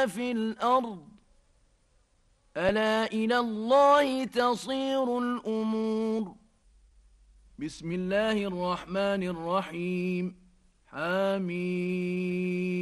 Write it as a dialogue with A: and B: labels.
A: ما في الأرض ألا إلى الله تصير الأمور. بسم الله الرحمن الرحيم. حميم.